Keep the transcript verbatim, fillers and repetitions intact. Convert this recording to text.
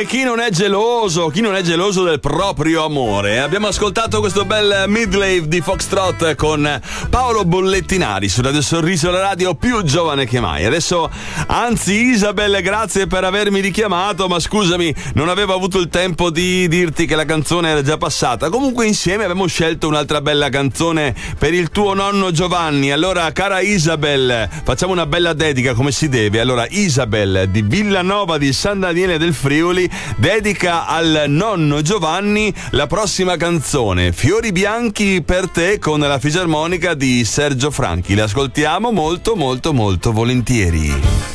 chi non è geloso, chi non è geloso del proprio amore. Abbiamo ascoltato questo bel midlave di Foxtrot con Paolo Bollettinari su Radio Sorriso, la radio più giovane che mai. Adesso, anzi, Isabel, grazie per avermi richiamato, ma scusami, non avevo avuto il tempo di dirti che la canzone era già passata. Comunque insieme abbiamo scelto un'altra bella canzone per il tuo nonno Giovanni. Allora, cara Isabel, facciamo una bella dedica come si deve. Allora, Isabel di Villanova di San Daniele del Friuli dedica al nonno Giovanni la prossima canzone, Fiori bianchi per te, con la fisarmonica di Sergio Franchi. La ascoltiamo molto molto molto volentieri.